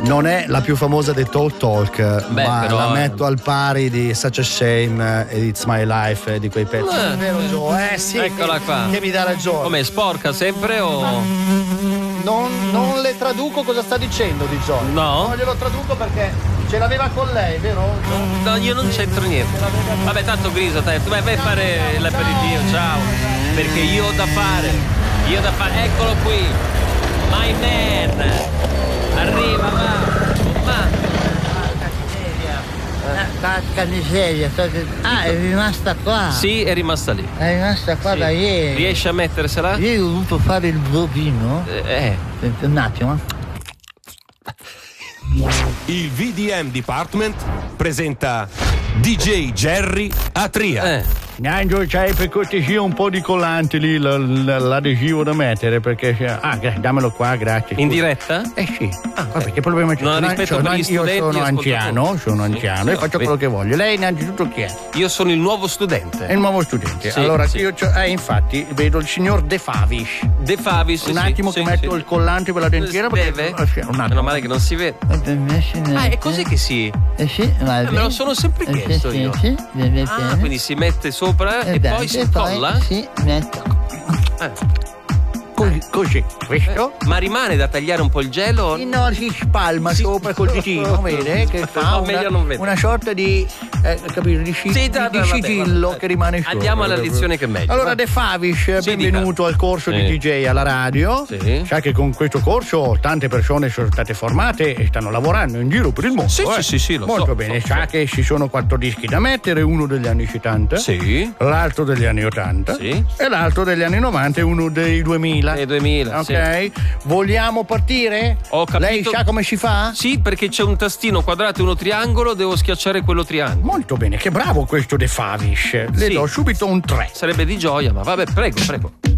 Non è la più famosa dei Talk, ma però, la metto al pari di Such a Shame e It's My Life, di quei pezzi. È vero, Joe? Sì. Eccola qua. Che mi dà ragione. Come, sporca sempre o? Non le traduco cosa sta dicendo di Joe. No? Non glielo traduco perché ce l'aveva con lei, vero? No, io non c'entro niente. Vabbè, tanto Grisa, vai a fare l'aperitivo, ciao. Perché io ho da fare. Eccolo qui. My man. Arriva, va. Porca miseria. Ah, è rimasta qua. Sì, è rimasta lì. È rimasta qua da ieri. Riesci a mettersela? Ieri ho dovuto fare il vlogino. Senti, un attimo. Il VDM Department presenta DJ Jerry Atria. Angelo, c'hai per cortesia un po' di collante lì, l'adesivo da mettere, perché dammelo qua, grazie. In diretta? Sì. Vabbè, che problema c'è? Non rispetto per gli studenti. Io sono anziano e faccio quello che voglio. Lei innanzitutto chi è? Io sono il nuovo studente. È il nuovo studente. Sì, allora, sì. io infatti vedo il signor De Favis. De Favis, un attimo che metto il collante per la dentiera. Deve? Un attimo. Meno male che non si vede. È così che si. Sì, me lo sono sempre chiesto io. Quindi si mette sopra e poi si colla? Sì, metto. Così, questo? Ma rimane da tagliare un po' il gelo? No, si spalma sopra col ditino, vede? Che fa una sorta di capito, di sigillo che rimane sopra. Andiamo alla lezione che è meglio. Allora, De Favis, benvenuto al corso di DJ alla radio. Sì. Sa che con questo corso tante persone sono state formate e stanno lavorando in giro per il mondo. Sì, lo molto so. bene. Sa che ci sono 4 dischi da mettere, uno degli anni 70, l'altro degli anni 80 e l'altro degli anni 90 e uno dei 2000. E 2000. Ok, vogliamo partire? Ho capito. Lei sa come si fa? Sì, perché c'è un tastino quadrato e uno triangolo, devo schiacciare quello triangolo. Molto bene, che bravo questo De Favis. Le do subito un 3. Sarebbe di gioia, ma vabbè, prego.